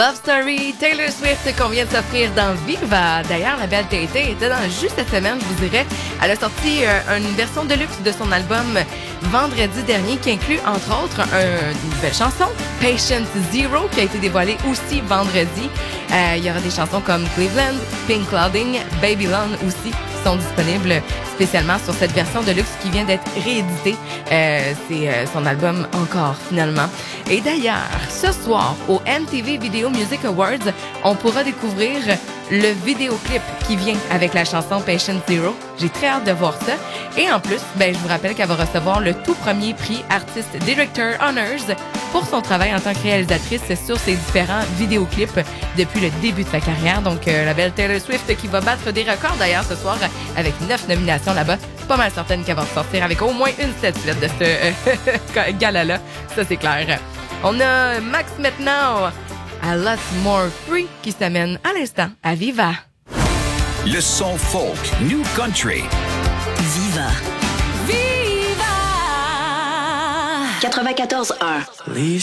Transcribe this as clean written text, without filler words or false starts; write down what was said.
Love Story, Taylor Swift qu'on vient de s'offrir dans Viva. D'ailleurs, la belle Tay-Tay était dans juste cette semaine, je vous dirais. Elle a sorti une version de luxe de son album vendredi dernier qui inclut entre autres une nouvelle chanson, Patient Zero, qui a été dévoilée aussi vendredi. Il y aura des chansons comme Cleveland, Pink Clouding, Babylon aussi qui sont disponibles spécialement sur cette version de luxe qui vient d'être rééditée. C'est son album encore finalement. Et d'ailleurs, ce soir au MTV Video Music Awards, on pourra découvrir le vidéoclip qui vient avec la chanson Patient Zero. J'ai très hâte de voir ça. Et en plus, je vous rappelle qu'elle va recevoir le tout premier prix Artist Director Honors pour son travail en tant que réalisatrice sur ses différents vidéoclips depuis le début de sa carrière. Donc, la belle Taylor Swift qui va battre des records d'ailleurs ce soir avec 9 nominations là-bas. Pas mal certaine qu'elle va ressortir avec au moins une statuette de ce gala-là. Ça, c'est clair. On a Max maintenant, A Lot More Free, qui s'amène à l'instant à Viva. Le son folk, New Country. Viva. Viva! 94.1.